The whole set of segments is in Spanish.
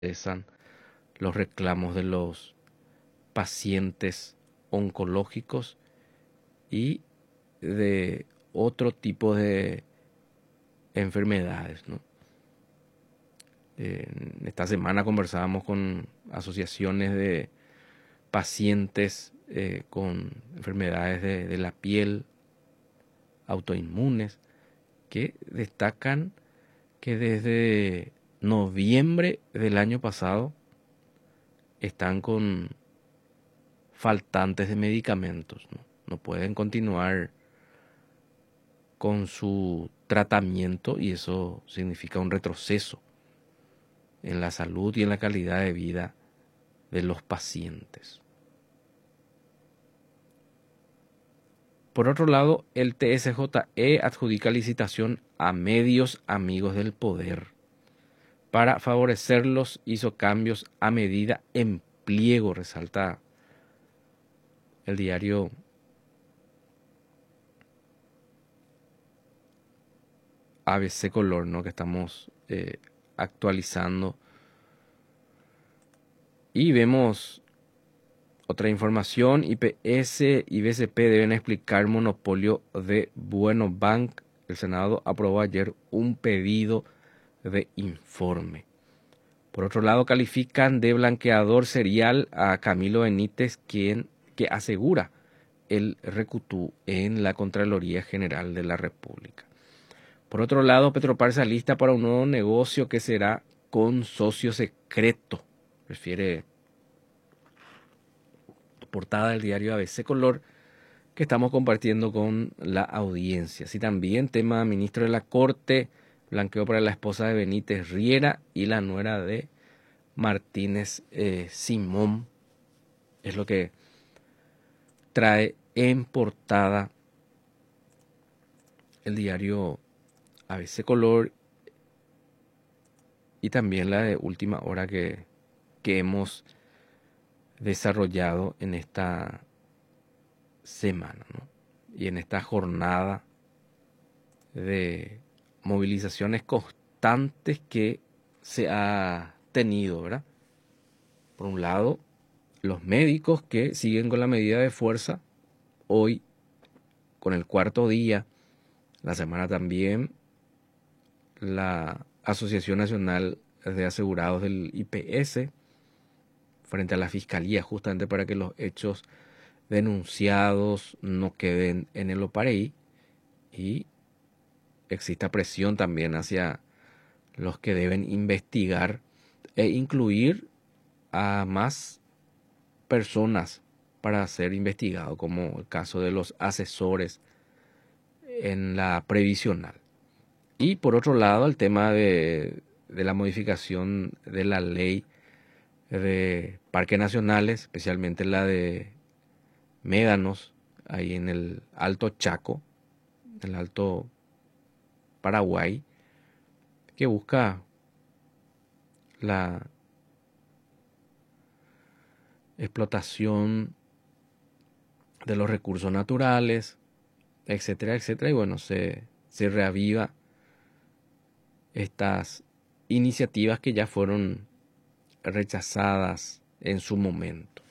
Pesan los reclamos de los pacientes oncológicos y de otro tipo de enfermedades, ¿no? Esta semana conversábamos con asociaciones de pacientes con enfermedades de la piel, autoinmunes, que destacan que desde noviembre del año pasado están con faltantes de medicamentos, ¿no? No pueden continuar con su tratamiento y eso significa un retroceso en la salud y en la calidad de vida de los pacientes. Por otro lado, el TSJE adjudica licitación a medios amigos del poder. Para favorecerlos hizo cambios a medida en pliego, resalta el diario ABC Color, ¿no? Que estamos actualizando. Y vemos otra información: IPS y BCP deben explicar monopolio de Bueno Bank. El Senado aprobó ayer un pedido de informe. Por otro lado, califican de blanqueador serial a Camilo Benítez, quien que asegura el recutú en la Contraloría General de la República. Por otro lado, Petropar se alista para un nuevo negocio que será con socio secreto. Refiere portada del diario ABC Color que estamos compartiendo con la audiencia. Así también tema ministro de la Corte, blanqueo para la esposa de Benítez Riera y la nuera de Martínez Simón. Es lo que trae en portada el diario ABC Color y también la de última hora que hemos desarrollado en esta semana, ¿no? Y en esta jornada de movilizaciones constantes que se ha tenido, ¿verdad? Por un lado, los médicos que siguen con la medida de fuerza, hoy con el cuarto día, la semana también, la Asociación Nacional de Asegurados del IPS, frente a la Fiscalía, justamente para que los hechos denunciados no queden en el OPAREI y exista presión también hacia los que deben investigar e incluir a más personas para ser investigado, como el caso de los asesores en la previsional. Y por otro lado, el tema de la modificación de la ley de parques nacionales, especialmente la de Médanos, ahí en el Alto Chaco, el Alto Paraguay, que busca la explotación de los recursos naturales, etcétera, etcétera. Y bueno, se reaviva estas iniciativas que ya fueron rechazadas en su momento.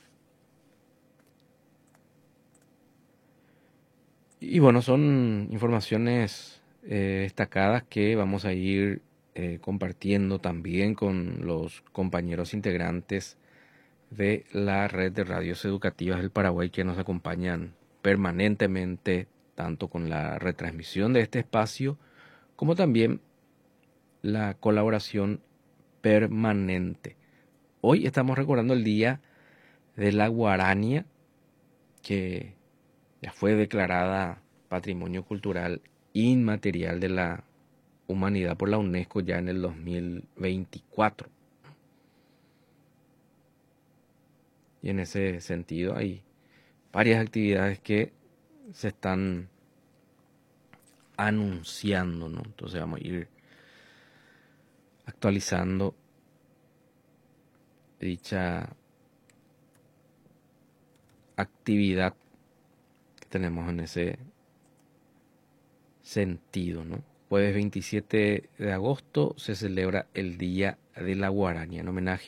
Y bueno, son informaciones destacadas que vamos a ir compartiendo también con los compañeros integrantes de la red de radios educativas del Paraguay que nos acompañan permanentemente, tanto con la retransmisión de este espacio como también la colaboración permanente. Hoy estamos recordando el Día de la Guarania, que ya fue declarada Patrimonio Cultural Inmaterial de la Humanidad por la UNESCO ya en el 2024. Y en ese sentido hay varias actividades que se están anunciando, ¿no? Entonces vamos a ir actualizando dicha actividad que tenemos en ese sentido, ¿no? jueves 27 de agosto se celebra el Día de la Guaraña en homenaje